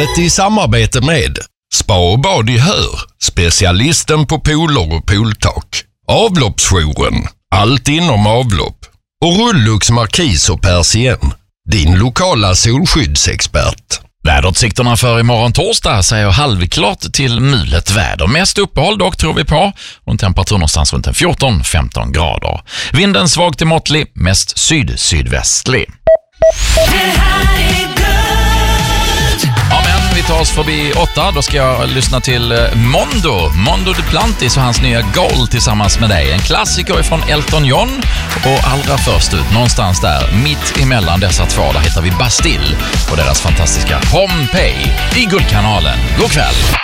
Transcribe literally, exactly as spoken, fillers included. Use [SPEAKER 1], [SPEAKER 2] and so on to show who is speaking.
[SPEAKER 1] vädret i samarbete med Spa och bad i Hör, specialisten på pooler och pooltak. Avloppsjouren, allt inom avlopp. Och Rullux Markis och Persien, din lokala solskyddsexpert.
[SPEAKER 2] Väderutsikterna för imorgon torsdag säger halvklart till mulet väder. Mest uppehåll dock tror vi på och en temperatur någonstans runt fjorton femton grader. Vinden svag till måttlig, mest syd-sydvästlig. Ja, men vi tar oss förbi åtta. Då ska jag lyssna till Mondo. Mondo Duplantis och hans nya Goal tillsammans med dig. En klassiker från Elton John. Och allra först ut, någonstans där, mitt emellan dessa två, där hittar vi Bastille och deras fantastiska Pompeii i Guldkanalen. God kväll!